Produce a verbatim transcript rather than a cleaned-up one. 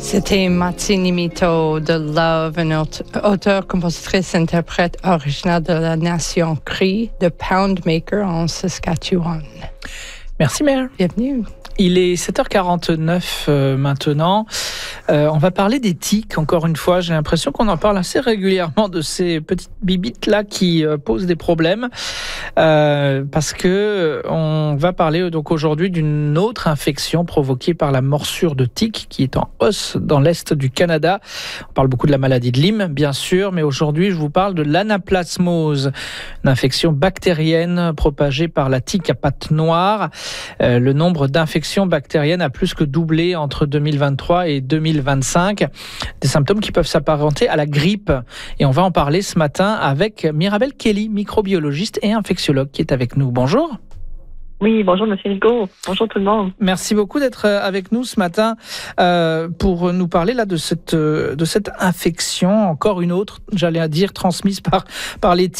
C'était Matsini Mito de Love, une auteure, compositrice, interprète originaire de la nation Cree de Poundmaker en Saskatchewan. Merci Mère. Bienvenue. Il est sept heures quarante-neuf euh, maintenant. Euh, on va parler des tiques, encore une fois. J'ai l'impression qu'on en parle assez régulièrement de ces petites bibites-là qui euh, posent des problèmes. Euh, parce que on va parler donc aujourd'hui d'une autre infection provoquée par la morsure de tique qui est en hausse dans l'est du Canada. On parle beaucoup de la maladie de Lyme, bien sûr, mais aujourd'hui, je vous parle de l'anaplasmose, une infection bactérienne propagée par la tique à pattes noires. Euh, le nombre d'infections bactérienne a plus que doublé entre deux mille vingt-trois et deux mille vingt-cinq. Des symptômes qui peuvent s'apparenter à la grippe. Et on va en parler ce matin avec Mirabel Kelly, microbiologiste et infectiologue qui est avec nous. Bonjour. Oui, bonjour Monsieur Rigaud. Bonjour tout le monde. Merci beaucoup d'être avec nous ce matin euh, pour nous parler là de cette de cette infection, encore une autre, j'allais dire transmise par par les